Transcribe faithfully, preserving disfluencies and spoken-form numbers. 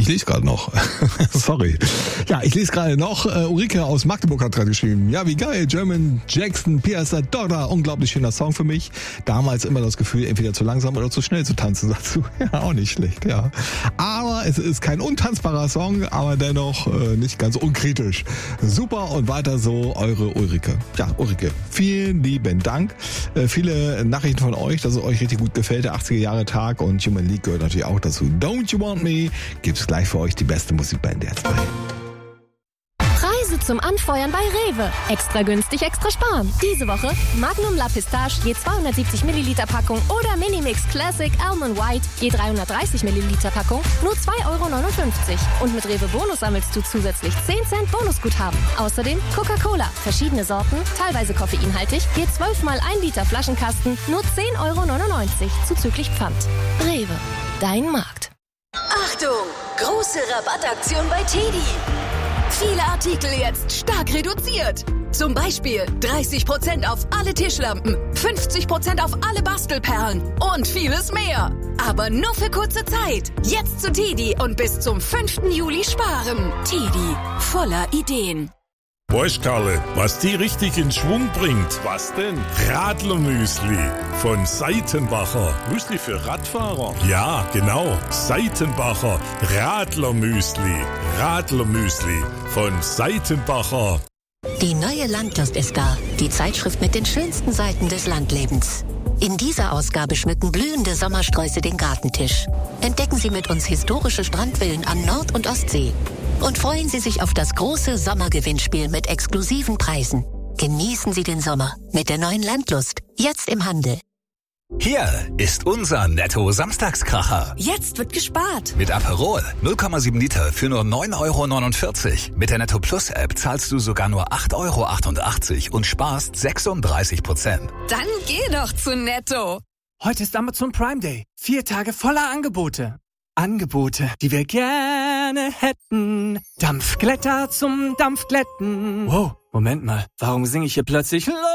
Ich lese gerade noch. Sorry. Ja, ich lese gerade noch. Uh, Ulrike aus Magdeburg hat gerade geschrieben. Ja, wie geil. German Jackson, Piazza Dora. Unglaublich schöner Song für mich. Damals immer das Gefühl, entweder zu langsam oder zu schnell zu tanzen dazu. Ja, auch nicht schlecht, ja. Aber es ist kein untanzbarer Song, aber dennoch äh, nicht ganz unkritisch. Super und weiter so, eure Ulrike. Ja, Ulrike, vielen lieben Dank. Äh, viele Nachrichten von euch, dass es euch richtig gut gefällt. Der achtziger Jahre Tag und Human League gehört natürlich auch dazu. Don't You Want Me? Gibt's gleich für euch die beste Musikband der Zeit. Preise zum Anfeuern bei Rewe. Extra günstig, extra sparen. Diese Woche Magnum La Pistache je zweihundertsiebzig Milliliter Packung oder Minimix Classic Almond White je dreihundertdreißig Milliliter Packung nur zwei Euro neunundfünfzig. Und mit Rewe Bonus sammelst du zusätzlich zehn Cent Bonusguthaben. Außerdem Coca-Cola, verschiedene Sorten, teilweise koffeinhaltig, je zwölf mal ein Liter Flaschenkasten nur zehn Euro neunundneunzig zuzüglich Pfand. Rewe, dein Markt. Achtung! Große Rabattaktion bei Teddy. Viele Artikel jetzt stark reduziert. Zum Beispiel dreißig Prozent auf alle Tischlampen, fünfzig Prozent auf alle Bastelperlen und vieles mehr. Aber nur für kurze Zeit. Jetzt zu Teddy und bis zum fünften Juli sparen. Teddy, voller Ideen. Weißt Karle, was die richtig in Schwung bringt? Was denn? Radlermüsli von Seitenbacher. Müsli für Radfahrer? Ja, genau. Seitenbacher Radlermüsli. Radlermüsli von Seitenbacher. Die neue Landlust ist da. Die Zeitschrift mit den schönsten Seiten des Landlebens. In dieser Ausgabe schmücken blühende Sommersträuße den Gartentisch. Entdecken Sie mit uns historische Strandvillen an Nord- und Ostsee. Und freuen Sie sich auf das große Sommergewinnspiel mit exklusiven Preisen. Genießen Sie den Sommer mit der neuen Landlust. Jetzt im Handel. Hier ist unser Netto-Samstagskracher. Jetzt wird gespart. Mit Aperol null Komma sieben Liter für nur neun Euro neunundvierzig. Mit der Netto Plus App zahlst du sogar nur acht Euro achtundachtzig und sparst sechsunddreißig Prozent. Dann geh doch zu Netto. Heute ist Amazon Prime Day. Vier Tage voller Angebote. Angebote, die wir gerne hätten. Dampfglätter zum Dampfglätten. Wow, Moment mal. Warum singe ich hier plötzlich